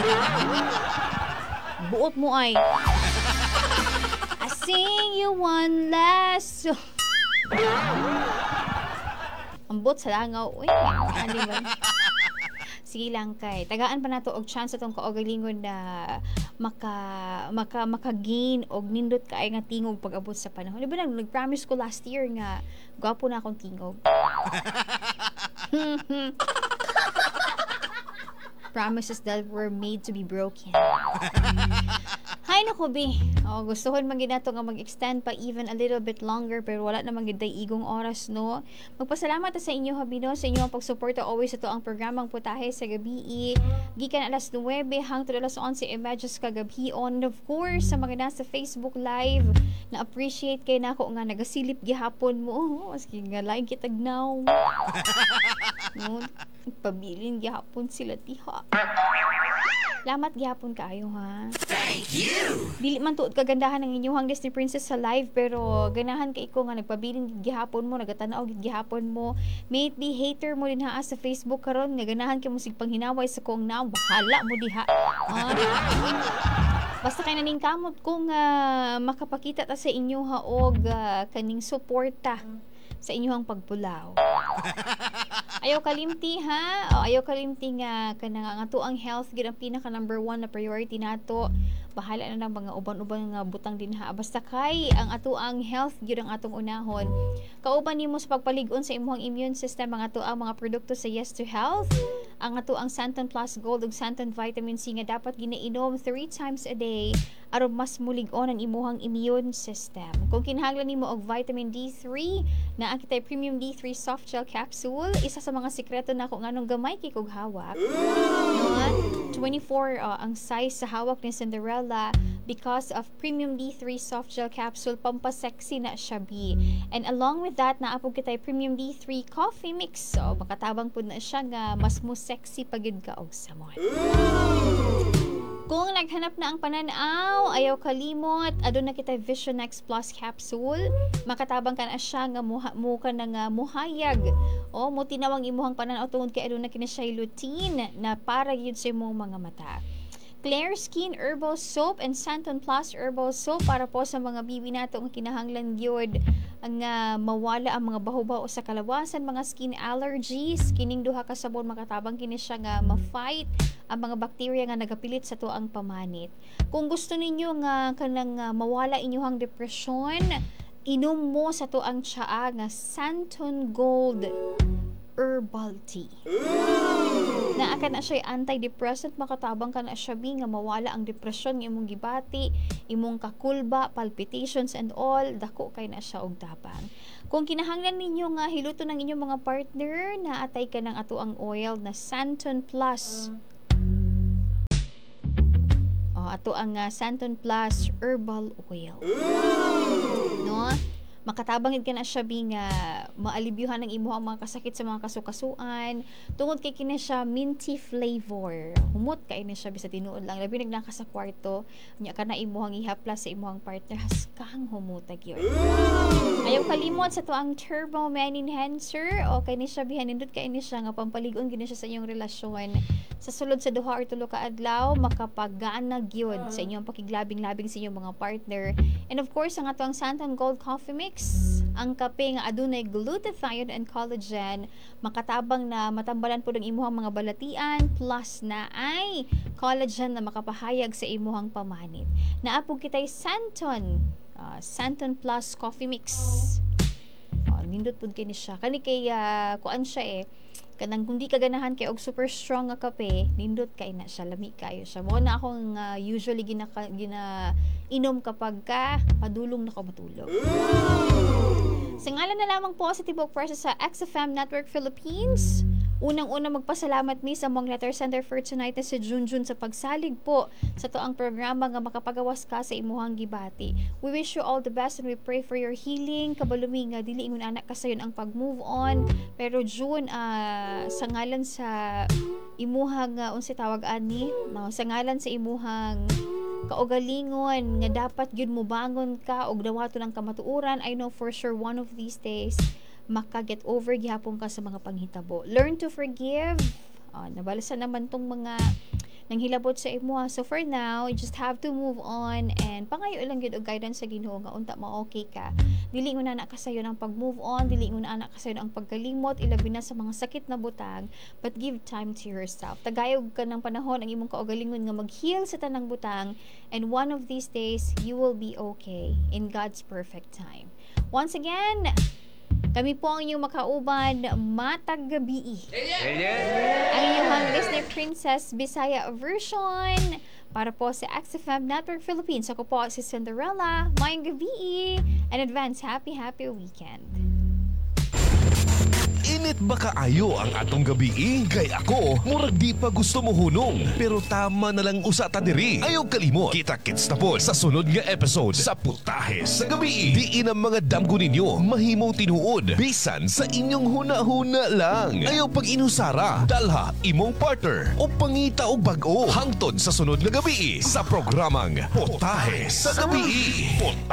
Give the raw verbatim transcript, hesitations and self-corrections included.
Buot mo ay. I sing you one last song. Ambot sa langaw. Uy, ano ba? Sige lang kay. Tagaan pa nato og chance atong kaugalingon na maka maka maka-gain og nindot kaay nga tingog pag-abot sa panahon. Di ba nag-promise ko last year nga gwapo na akong tingog. Promises that were made to be broken. Hay nako bi. Oh, gustuhon man gid nato nga mag-extend pa even a little bit longer pero wala naman gid day igong oras no. Magpasalamat ta sa inyo habino sa inyong pagsuporta always sa to ang programang Putahe sa Gabi. Gikan alas nuwebe hangtod alas onse images kagabi on of course sa mga nasa Facebook live na appreciate kay nako nga nagasilip gihapon mo. Oh, maski nga lain kitag now. No, pabilin gihapon sila tiha. Salamat gihapon kaayo ha. Thank you. Dili man tuod kagandahan ng inyong Disney Princess sa live pero ganahan kay ko nga nagpabiling gihapon mo, nagatanaw gid gihapon mo. May it be hater mo din ha sa Facebook karon nga ganahan kay mo sig panghinaway sa kong now, bahala mo diha. Ah. Basta kay naning kamot kung uh, makapakita ta sa inyo ha og uh, kaning suporta sa inyong pagpulaw. Ayaw kalimti ha. O, ayaw kalimti nga kanang nga to ang health gid ang pinaka number one na priority nato. Bahala na ng mga uban-uban nga butang din ha. Basta kay ang ato ang health gid ang atong unahon. Kauban nimo sa pagpalig-on sa imong immune system ang ato ang mga produkto sa Yes to Health. Ang ato ang Santon Plus Gold ug Santon Vitamin C nga dapat ginainom three times a day aron mas mulig-on ang imong immune system. Kung kinahanglan nimo og vitamin D three na ang kitay Premium D three Soft Gel Capsule, isa sa mga sikreto nako nganong gamay kay kog hawak. No? twenty-four uh, ang size sa hawak ni Cinderella because of Premium D three Soft Gel Capsule, pampasexy na siya bi. And along with that, naapog kitay Premium D three Coffee Mix. So, makatabang po na siya nga mas mo sexy pagid ka og samon. Kung naghanap na ang pananaw, ayaw kalimot, adun na kita Vision X Plus Capsule. Makatabang ka na siya nga muha, mo ka na nga muhayag. O, mo tinawang imuhang pananaw tungod kay adun na kina siya lutein na para yun sa imong mga mata. Claire Skin Herbal Soap and Santon Plus Herbal Soap para po sa mga bibi nato nga kinahanglan gyud ang uh, mawala ang mga baho-baho sa kalawasan, mga skin allergies. Kining duha ka sabon makatabang kini siya nga ma-fight ang mga bacteria nga nagapilit sa tuang pamanit. Kung gusto ninyo nga kanang uh, mawala inyong depression, inom mo sa tuang tsaa nga Santon Gold Herbal Tea. Na akan na siya antidepressant, makatabang ka na siya bi nga mawala ang depression ng imong gibati, imong kakulba, palpitations and all, dako kay na siya og tabang. Kung kinahanglan ninyo nga hiluto ng inyong mga partner, naatay ka ng ato ang oil na Santon Plus. Oh, ato ang uh, Santon Plus Herbal Oil. No? Makatabangid ka na siya bi nga maalibyuhan ng imo ang mga kasakit sa mga kasukasuan tungod kay kini siya minty flavor. Humot kay ni siya bisa tinuod lang labi nagnaka sa kwarto nya kana imuhang ihaplas sa imuhang partner haskang humutag yun. Ayaw kalimot sa to ang Turbo Man Enhancer o kay ni siya bihan nindot kay ni siya nga pampalig-on gini siya sa inyong relasyon. Sa sulod sa duha or tulo ka adlaw makapagaan na gyud sa inyong pakiglabing-labing sa inyong mga partner. And of course ang ato ang Santon Gold Coffee Mix, ang kape nga adunay glutathione and collagen, makatabang na matambalan po ng imuhang mga balatian plus na ay collagen na makapahayag sa imuhang pamanit. Naapog kitay Santon uh, Santon Plus Coffee Mix. Oh, nindot pud kini siya kani kay uh, kuan siya eh kanang kung di ka ganahan kay og super strong nga kape, nindot kay na siya, lami kayo siya. Mo na akong uh, usually gina gina inom kapag ka padulong na ko matulog. Sa ngalan na lamang po sa Tibok Press sa X F M Network Philippines, unang-una magpasalamat mi sa mong letter sender for tonight na si Junjun sa pagsalig po sa to ang programa nga makapagawas ka sa imuhang gibati. We wish you all the best and we pray for your healing. Kabalumi nga dili ingon anak ka sayon ang pag-move on. Pero June, uh, sa ngalan sa imuhang uh, unsa tawag ani, no, sa ngalan sa imuhang kaugalingon nga dapat gyud mo bangon ka og dawaton ang kamatuoran, I know for sure one of these days maka-get over gihapon ka sa mga panghitabo. Learn to forgive. Uh, nabalasan naman tong mga nang hilabot sa imo. So for now, you just have to move on and pangayo lang gyud og guidance sa Ginoo nga unta ma-okay ka. Dili mo na na kasayon ang pag-move on, dili mo na na kasayon ang pagkalimot, ilabi na sa mga sakit na butang, but give time to yourself. Tagayog ka ng panahon ang imong kaugalingon nga mag-heal sa tanang butang, and one of these days, you will be okay in God's perfect time. Once again, kami po ang inyong makauban, matag gabi. Ang inyong Disney Princess Bisaya version para po sa X F M Network Philippines. Ako po si Cinderella. Mayang gabi and advance happy happy weekend. Init ba kaayo ang atong gabi? Kay ako, murag di pa gusto mo hunong. Pero tama na lang usa ta diri. Ayaw kalimot. Kita-kits na po sa sunod nga episode sa Putahe sa Gabi. Diin ang mga damgo ninyo mahimong tinuod. Bisan sa inyong huna-huna lang. Ayaw pag inusara, dalha imong partner o pangita o bag-o. Hangtod sa sunod nga gabi sa programang Putahe sa Gabi.